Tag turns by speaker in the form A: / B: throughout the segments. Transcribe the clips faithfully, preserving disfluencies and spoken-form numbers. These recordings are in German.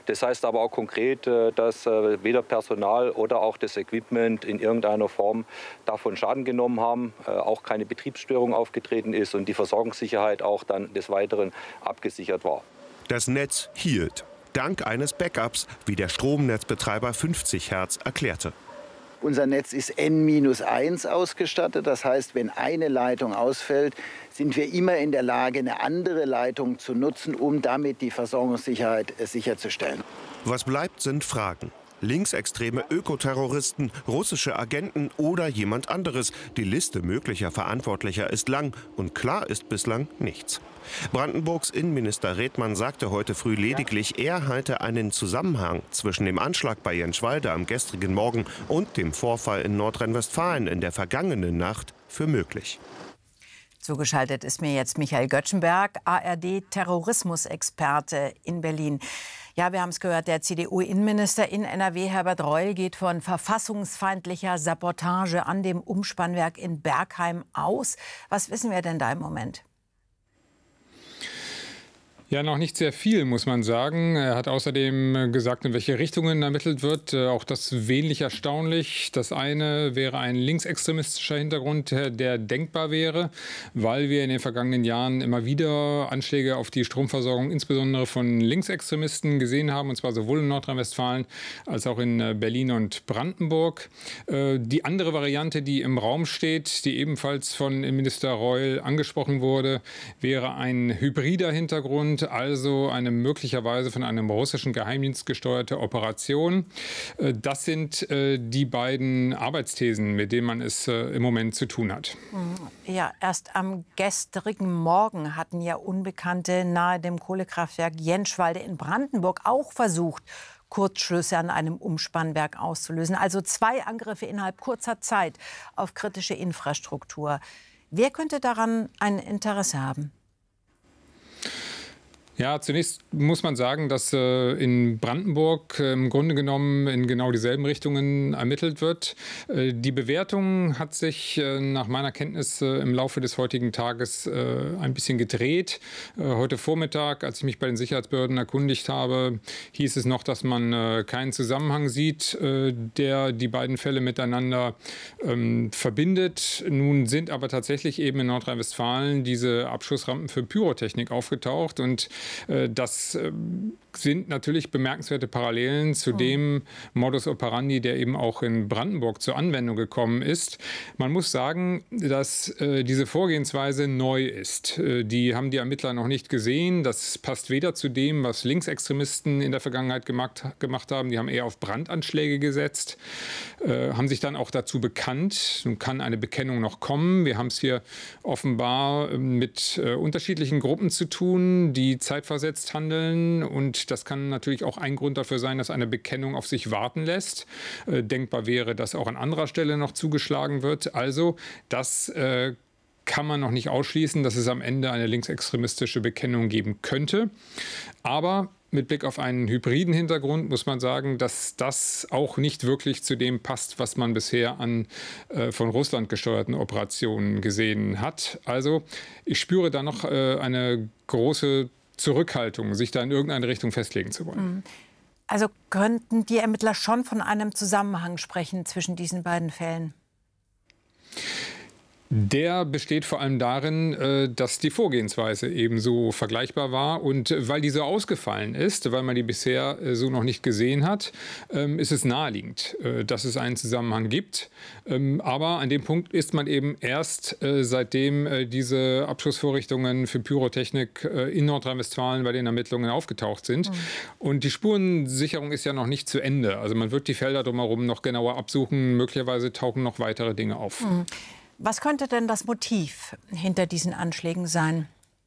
A: Das heißt aber auch konkret, dass weder Personal oder auch das Equipment in irgendeiner Form davon Schaden genommen haben, auch keine Betriebsstörung aufgetreten ist und die Versorgungssicherheit auch dann des Weiteren abgesichert war.
B: Das Netz hielt, dank eines Backups, wie der Stromnetzbetreiber fünfzig Hertz erklärte.
C: Unser Netz ist N eins ausgestattet. Das heißt, wenn eine Leitung ausfällt, sind wir immer in der Lage, eine andere Leitung zu nutzen, um damit die Versorgungssicherheit sicherzustellen.
B: Was bleibt, sind Fragen. Linksextreme Ökoterroristen, russische Agenten oder jemand anderes. Die Liste möglicher Verantwortlicher ist lang und klar ist bislang nichts. Brandenburgs Innenminister Redmann sagte heute früh lediglich, er halte einen Zusammenhang zwischen dem Anschlag bei Jenschwalde am gestrigen Morgen und dem Vorfall in Nordrhein-Westfalen in der vergangenen Nacht für möglich.
D: Zugeschaltet ist mir jetzt Michael Göttschenberg, A R D-Terrorismusexperte in Berlin. Ja, wir haben es gehört, der C D U-Innenminister in N R W, Herbert Reul, geht von verfassungsfeindlicher Sabotage an dem Umspannwerk in Bergheim aus. Was wissen wir denn da im Moment?
E: Ja, noch nicht sehr viel, muss man sagen. Er hat außerdem gesagt, in welche Richtungen ermittelt wird. Auch das wenig erstaunlich. Das eine wäre ein linksextremistischer Hintergrund, der denkbar wäre, weil wir in den vergangenen Jahren immer wieder Anschläge auf die Stromversorgung, insbesondere von Linksextremisten, gesehen haben, und zwar sowohl in Nordrhein-Westfalen als auch in Berlin und Brandenburg. Die andere Variante, die im Raum steht, die ebenfalls von Innenminister Reul angesprochen wurde, wäre ein hybrider Hintergrund, also eine möglicherweise von einem russischen Geheimdienst gesteuerte Operation. Das sind die beiden Arbeitsthesen, mit denen man es im Moment zu tun hat.
D: Ja, erst am gestrigen Morgen hatten ja Unbekannte nahe dem Kohlekraftwerk Jenschwalde in Brandenburg auch versucht, Kurzschlüsse an einem Umspannwerk auszulösen. Also zwei Angriffe innerhalb kurzer Zeit auf kritische Infrastruktur. Wer könnte daran ein Interesse haben?
E: Ja, zunächst muss man sagen, dass äh, in Brandenburg äh, im Grunde genommen in genau dieselben Richtungen ermittelt wird. Äh, die Bewertung hat sich äh, nach meiner Kenntnis äh, im Laufe des heutigen Tages äh, ein bisschen gedreht. Äh, heute Vormittag, als ich mich bei den Sicherheitsbehörden erkundigt habe, hieß es noch, dass man äh, keinen Zusammenhang sieht, äh, der die beiden Fälle miteinander ähm, verbindet. Nun sind aber tatsächlich eben in Nordrhein-Westfalen diese Abschussrampen für Pyrotechnik aufgetaucht, und das sind natürlich bemerkenswerte Parallelen zu dem Modus operandi, der eben auch in Brandenburg zur Anwendung gekommen ist. Man muss sagen, dass äh, diese Vorgehensweise neu ist. Äh, die haben die Ermittler noch nicht gesehen. Das passt weder zu dem, was Linksextremisten in der Vergangenheit gemacht, gemacht haben. Die haben eher auf Brandanschläge gesetzt, äh, haben sich dann auch dazu bekannt. Nun kann eine Bekennung noch kommen. Wir haben es hier offenbar mit äh, unterschiedlichen Gruppen zu tun, die zeitversetzt handeln, und das kann natürlich auch ein Grund dafür sein, dass eine Bekennung auf sich warten lässt. Äh, denkbar wäre, dass auch an anderer Stelle noch zugeschlagen wird. Also das äh, kann man noch nicht ausschließen, dass es am Ende eine linksextremistische Bekennung geben könnte. Aber mit Blick auf einen hybriden Hintergrund muss man sagen, dass das auch nicht wirklich zu dem passt, was man bisher an äh, von Russland gesteuerten Operationen gesehen hat. Also ich spüre da noch äh, eine große Zurückhaltung, sich da in irgendeine Richtung festlegen zu wollen.
D: Also könnten die Ermittler schon von einem Zusammenhang sprechen zwischen diesen beiden Fällen?
E: Der besteht vor allem darin, dass die Vorgehensweise ebenso vergleichbar war. Und weil die so ausgefallen ist, weil man die bisher so noch nicht gesehen hat, ist es naheliegend, dass es einen Zusammenhang gibt. Aber an dem Punkt ist man eben erst, seitdem diese Abschussvorrichtungen für Pyrotechnik in Nordrhein-Westfalen bei den Ermittlungen aufgetaucht sind. Mhm. Und die Spurensicherung ist ja noch nicht zu Ende. Also man wird die Felder drumherum noch genauer absuchen. Möglicherweise tauchen noch weitere Dinge auf.
D: Mhm. Was könnte denn das Motiv hinter diesen Anschlägen sein?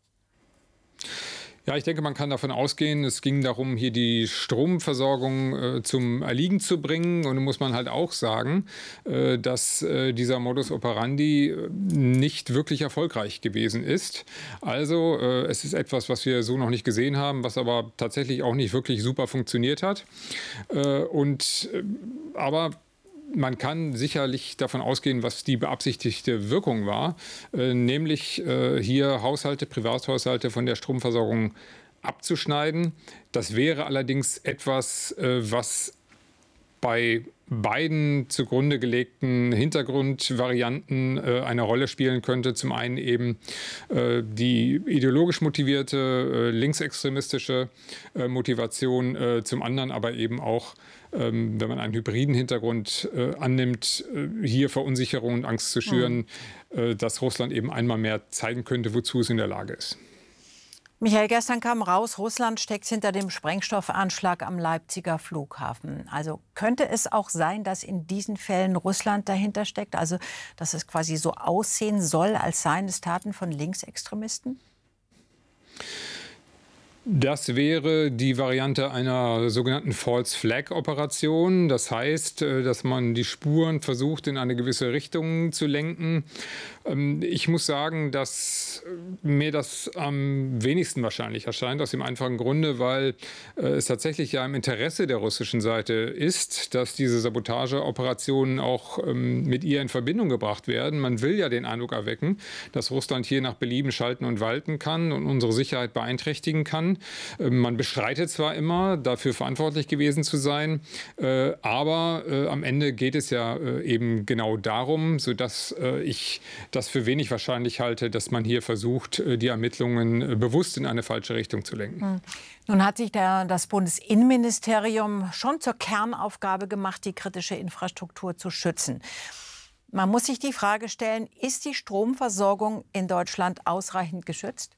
E: Ja, ich denke, man kann davon ausgehen, es ging darum, hier die Stromversorgung äh, zum Erliegen zu bringen. Und da muss man halt auch sagen, äh, dass äh, dieser Modus operandi nicht wirklich erfolgreich gewesen ist. Also äh, es ist etwas, was wir so noch nicht gesehen haben, was aber tatsächlich auch nicht wirklich super funktioniert hat. Äh, und, äh, aber man kann sicherlich davon ausgehen, was die beabsichtigte Wirkung war, äh, nämlich äh, hier Haushalte, Privathaushalte von der Stromversorgung abzuschneiden. Das wäre allerdings etwas, was bei beiden zugrunde gelegten Hintergrundvarianten äh, eine Rolle spielen könnte. Zum einen eben äh, die ideologisch motivierte, äh, linksextremistische äh, Motivation, äh, zum anderen aber eben auch, ähm, wenn man einen hybriden Hintergrund äh, annimmt, äh, hier Verunsicherung und Angst zu schüren, mhm. äh, dass Russland eben einmal mehr zeigen könnte, wozu es in der Lage ist.
D: Michael, gestern kam raus, Russland steckt hinter dem Sprengstoffanschlag am Leipziger Flughafen. Also könnte es auch sein, dass in diesen Fällen Russland dahinter steckt? Also dass es quasi so aussehen soll, als seien es Taten von Linksextremisten?
E: Das wäre die Variante einer sogenannten False-Flag-Operation. Das heißt, dass man die Spuren versucht, in eine gewisse Richtung zu lenken. Ich muss sagen, dass mir das am wenigsten wahrscheinlich erscheint, aus dem einfachen Grunde, weil es tatsächlich ja im Interesse der russischen Seite ist, dass diese Sabotageoperationen auch mit ihr in Verbindung gebracht werden. Man will ja den Eindruck erwecken, dass Russland hier nach Belieben schalten und walten kann und unsere Sicherheit beeinträchtigen kann. Man bestreitet zwar immer, dafür verantwortlich gewesen zu sein, äh, aber äh, am Ende geht es ja äh, eben genau darum, sodass äh, ich das für wenig wahrscheinlich halte, dass man hier versucht, äh, die Ermittlungen äh, bewusst in eine falsche Richtung zu lenken.
D: Hm. Nun hat sich der, das Bundesinnenministerium schon zur Kernaufgabe gemacht, die kritische Infrastruktur zu schützen. Man muss sich die Frage stellen, ist die Stromversorgung in Deutschland ausreichend geschützt?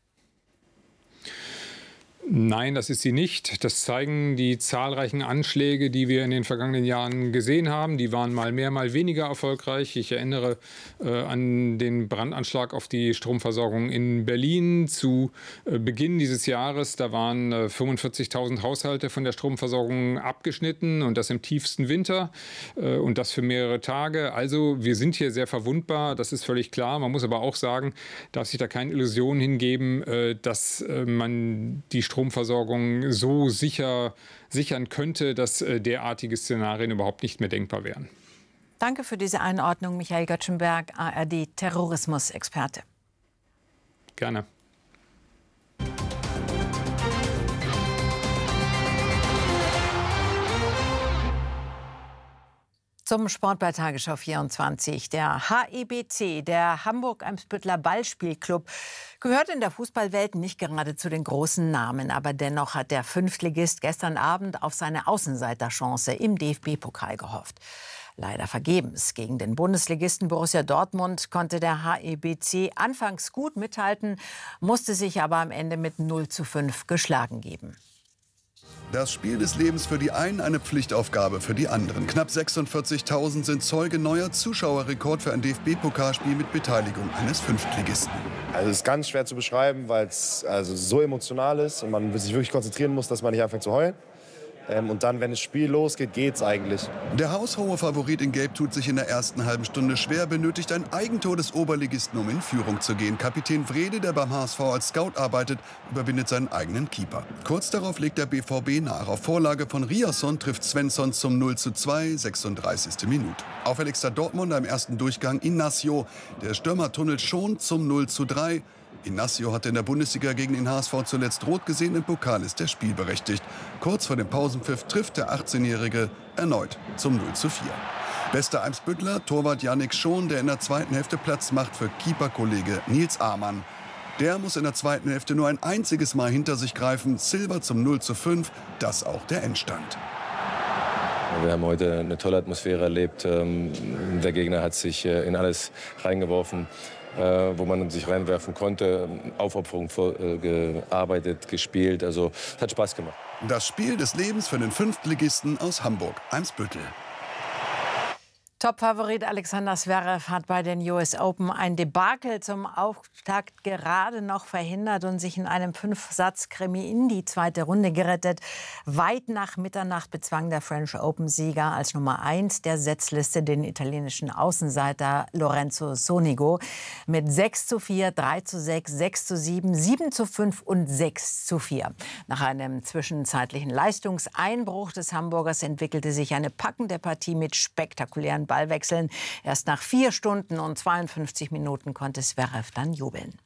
E: Nein, das ist sie nicht. Das zeigen die zahlreichen Anschläge, die wir in den vergangenen Jahren gesehen haben. Die waren mal mehr, mal weniger erfolgreich. Ich erinnere äh, an den Brandanschlag auf die Stromversorgung in Berlin zu äh, Beginn dieses Jahres. Da waren äh, fünfundvierzigtausend Haushalte von der Stromversorgung abgeschnitten und das im tiefsten Winter äh, und das für mehrere Tage. Also wir sind hier sehr verwundbar, das ist völlig klar. Man muss aber auch sagen, darf sich da keine Illusionen hingeben, äh, dass äh, man die Stromversorgung Stromversorgung so sicher sichern könnte, dass äh, derartige Szenarien überhaupt nicht mehr denkbar wären.
D: Danke für diese Einordnung, Michael Göttschenberg, A R D-Terrorismus-Experte.
E: Gerne.
D: Zum Sport bei Tagesschau vierundzwanzig. Der H E B C, der Hamburg-Eimsbütteler Ballspielclub, gehört in der Fußballwelt nicht gerade zu den großen Namen. Aber dennoch hat der Fünftligist gestern Abend auf seine Außenseiterchance im D F B-Pokal gehofft. Leider vergebens. Gegen den Bundesligisten Borussia Dortmund konnte der H E B C anfangs gut mithalten, musste sich aber am Ende mit null zu fünf geschlagen geben.
F: Das Spiel des Lebens für die einen, eine Pflichtaufgabe für die anderen. Knapp sechsundvierzigtausend sind Zeuge neuer Zuschauerrekord für ein D F B-Pokalspiel mit Beteiligung eines Fünftligisten.
G: Also es ist ganz schwer zu beschreiben, weil es also so emotional ist und man sich wirklich konzentrieren muss, dass man nicht anfängt zu heulen. Ähm, und dann, wenn das Spiel losgeht, geht's eigentlich.
F: Der haushohe Favorit in Gelb tut sich in der ersten halben Stunde schwer, benötigt ein Eigentor des Oberligisten, um in Führung zu gehen. Kapitän Wrede, der beim H S V als Scout arbeitet, überwindet seinen eigenen Keeper. Kurz darauf legt der B V B nach. Auf Vorlage von Riasson trifft Svensson zum null zu zwei, sechsunddreißigste Minute. Auffälligster Dortmunder im ersten Durchgang Inacio. Der Stürmer tunnelt schon zum null zu drei. Inacio hatte in der Bundesliga gegen den H S V zuletzt rot gesehen, im Pokal ist er spielberechtigt. Kurz vor dem Pausenpfiff trifft der achtzehnjährige erneut zum null zu vier. Bester Eimsbüttler, Torwart Yannick Schon, der in der zweiten Hälfte Platz macht für Keeperkollege Nils Amann. Der muss in der zweiten Hälfte nur ein einziges Mal hinter sich greifen. Silber zum null zu fünf, das auch der Endstand.
H: Wir haben heute eine tolle Atmosphäre erlebt. Der Gegner hat sich in alles reingeworfen, wo man sich reinwerfen konnte. Aufopferung gearbeitet, gespielt. Also es hat Spaß gemacht.
F: Das Spiel des Lebens für den Fünftligisten aus Hamburg-Eimsbüttel.
D: Top-Favorit Alexander Zverev hat bei den U S Open ein Debakel zum Auftakt gerade noch verhindert und sich in einem Fünf-Satz-Krimi in die zweite Runde gerettet. Weit nach Mitternacht bezwang der French Open-Sieger als Nummer eins der Setzliste den italienischen Außenseiter Lorenzo Sonego mit sechs zu vier, drei zu sechs, sechs zu sieben, sieben zu fünf und sechs zu vier. Nach einem zwischenzeitlichen Leistungseinbruch des Hamburgers entwickelte sich eine packende Partie mit spektakulären Ballwechseln. Erst nach vier Stunden und zweiundfünfzig Minuten konnte Zverev dann jubeln.